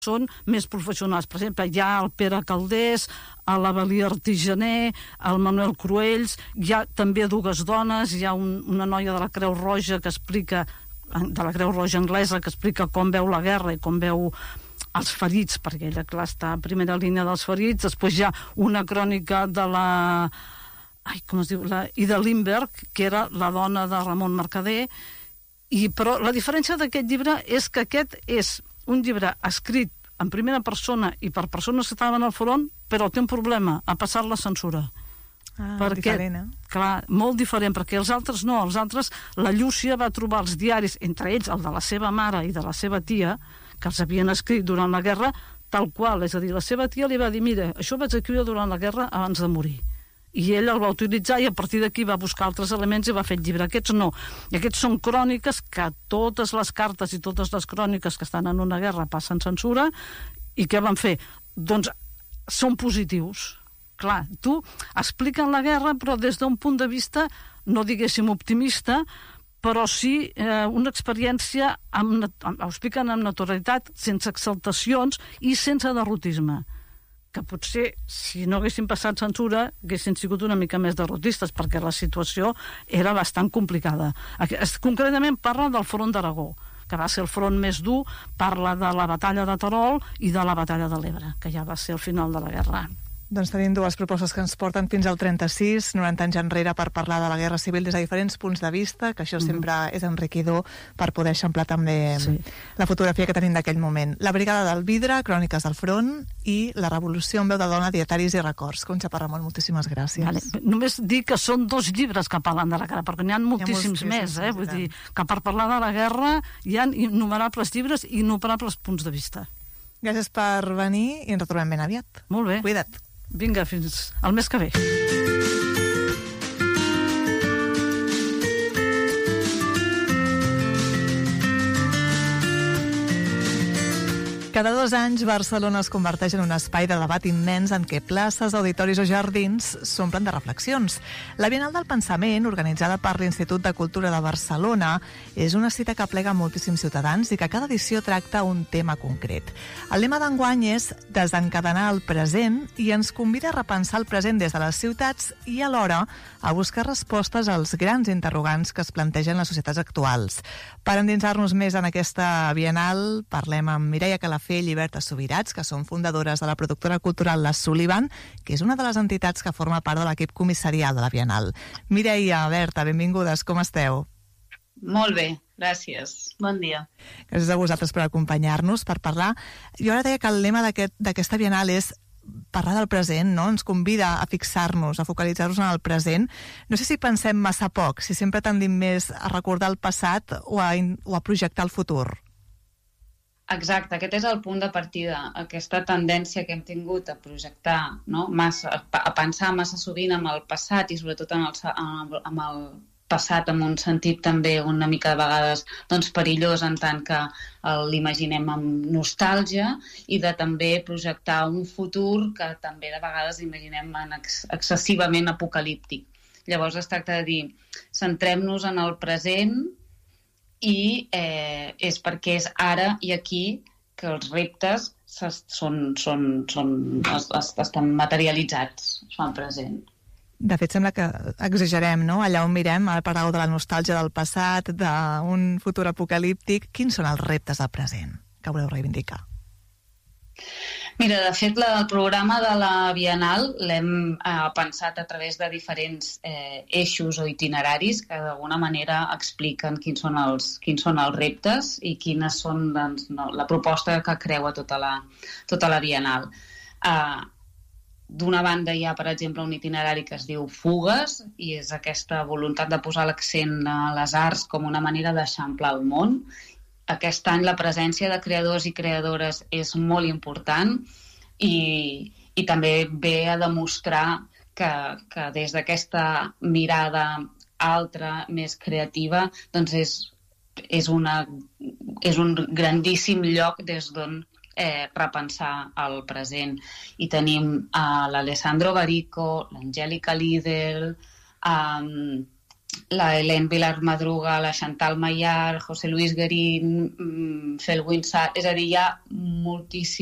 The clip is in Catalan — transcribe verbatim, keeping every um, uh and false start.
són més professionals. Per exemple, hi ha el Pere Caldés, l'Avelí Artigener, el Manuel Cruells, hi ha també dues dones, hi ha un, una noia de la Creu Roja que explica, de la Creu Roja anglesa, que explica com veu la guerra i com veu els ferits, perquè ella, clar, està a primera línia dels ferits. Després hi ha una crònica de la... Ai, com es diu? La Ida Lindberg, que era la dona de Ramon Mercader. I, però la diferència d'aquest llibre és que aquest és un llibre escrit en primera persona i per persones que estaven al front, però té un problema, ha passat la censura. Ah, perquè, diferent, eh? Clar, molt diferent, perquè els altres no, els altres, la Llúcia va trobar els diaris, entre ells el de la seva mare i de la seva tia, que els havien escrit durant la guerra, tal qual, és a dir, la seva tia li va dir, mira, això ho vaig escriure durant la guerra abans de morir. I ell el va utilitzar i a partir d'aquí va buscar altres elements i va fer el llibre. Aquests no. I aquests són cròniques que totes les cartes i totes les cròniques que estan en una guerra passen censura. I què van fer? Doncs són positius. Clar, tu expliquen la guerra però des d'un punt de vista, no diguéssim optimista, però sí eh, una experiència, amb, amb, ho expliquen amb naturalitat, sense exaltacions i sense derrotisme. Que potser, si no haguessin passat censura, haguessin sigut una mica més derrotistes, perquè la situació era bastant complicada. Concretament parla del front d'Aragó, que va ser el front més dur, parla de la batalla de Terol i de la batalla de l'Ebre, que ja va ser el final de la guerra. Doncs tenim dues propostes que ens porten fins al trenta-sis, noranta anys enrere, per parlar de la Guerra Civil des de diferents punts de vista, que això mm. sempre és enriquidor per poder eixamplar també sí. la fotografia que tenim d'aquell moment. La Brigada del Vidre, Cròniques del Front, i La Revolució en veu de dona, dietaris i records. Conxa Parramon, moltíssimes gràcies. Vale. Només dir que són dos llibres que parlen de la guerra, perquè n'hi ha moltíssims ha més, eh? Vull dir, que per parlar de la guerra hi ha innumerables llibres i innumerables punts de vista. Gràcies per venir i ens retrobem ben aviat. Molt bé. Cuida't. Vinga, fins al mes que ve. Cada dos anys, Barcelona es converteix en un espai de debat immens en què places, auditoris o jardins s'omplen de reflexions. La Bienal del Pensament, organitzada per l'Institut de Cultura de Barcelona, és una cita que aplega moltíssims ciutadans i que cada edició tracta un tema concret. El lema d'enguany és desencadenar el present i ens convida a repensar el present des de les ciutats i alhora a buscar respostes als grans interrogants que es plantegen les societats actuals. Per endinsar-nos més en aquesta Bienal, parlem amb Mireia Calafell i Berta Subirats, que són fundadores de la productora cultural La Sullivan, que és una de les entitats que forma part de l'equip comissarial de la Bienal. Mireia, Berta, benvingudes, com esteu? Molt bé, gràcies. Bon dia. Gràcies a vosaltres per acompanyar-nos, per parlar. Jo ara deia que el lema d'aquest, d'aquesta Bienal és parlar del present, no? Ens convida a fixar-nos, a focalitzar-nos en el present. No sé si pensem massa poc, si sempre tendim més a recordar el passat o a, o a projectar el futur. Exacte, aquest és el punt de partida, aquesta tendència que hem tingut a projectar, no? Massa, a pensar massa sovint amb el passat i sobretot en el, amb el passat en un sentit també una mica de vegades doncs, perillós en tant que l'imaginem amb nostàlgia i de també projectar un futur que també de vegades imaginem en ex excessivament apocalíptic. Llavors es tracta de dir, centrem-nos en el present i eh, és perquè és ara i aquí que els reptes són, són, són, estan materialitzats, són present. De fet, sembla que exagerem, no? Allà on mirem, ara parleu de la nostàlgia del passat, d'un futur apocalíptic. Quins són els reptes del present que voleu reivindicar? Mira, de fet, la, el programa de la Bienal l'hem eh, pensat a través de diferents eh, eixos o itineraris que d'alguna manera expliquen quins són els, quins són els reptes i quines són doncs, no, la proposta que creua tota la, tota la Bienal. Eh, D'una banda hi ha, per exemple, un itinerari que es diu Fugues i és aquesta voluntat de posar l'accent a les arts com una manera d'eixamplar el món. Aquest any la presència de creadors i creadores és molt important i, i també ve a demostrar que, que des d'aquesta mirada altra, més creativa, doncs és, és, una, és un grandíssim lloc des d'on Eh, repensar el present. I tenim uh, l'Alessandro Barico, l'Angèlica Lidl, um, la Hélène Vilar-Madruga, la Chantal Maillard, José Luis Garín, Felwine Sarr, és a dir, hi ha moltíssims